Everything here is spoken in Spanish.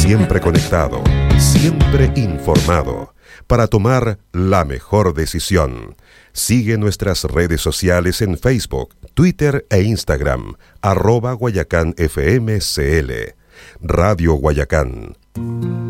Siempre conectado, siempre informado, para tomar la mejor decisión. Sigue nuestras redes sociales en Facebook, Twitter e Instagram, @GuayacánFMCL. Radio Guayacán.